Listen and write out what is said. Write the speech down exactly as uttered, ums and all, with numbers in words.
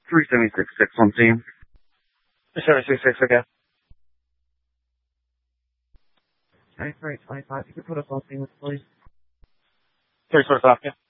three seven six six one team. seven six six again. Alright, three twenty-five. You can put us on scene with the police. three twenty-five, yeah.